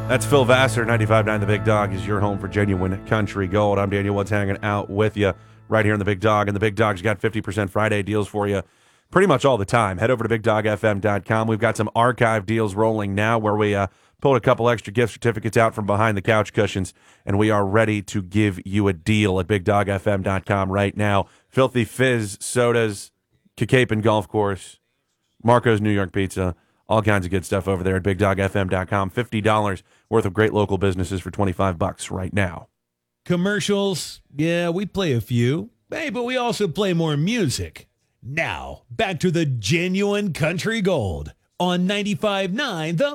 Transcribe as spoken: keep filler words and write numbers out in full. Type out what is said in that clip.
That's Phil Vassar, ninety-five point nine The Big Dog is your home for genuine country gold. I'm Daniel Woods hanging out with you right here in The Big Dog. And The Big Dog's got fifty percent Friday deals for you pretty much all the time. Head over to big dog f m dot com. We've got some archive deals rolling now where we uh, pulled a couple extra gift certificates out from behind the couch cushions, and we are ready to give you a deal at big dog f m dot com right now. Filthy Fizz, sodas, Kakapen Golf Course, Marco's New York Pizza, all kinds of good stuff over there at big dog f m dot com. fifty dollars worth of great local businesses for twenty-five bucks right now. Commercials, yeah, we play a few. Hey, but we also play more music. Now, back to the genuine country gold on ninety-five point nine The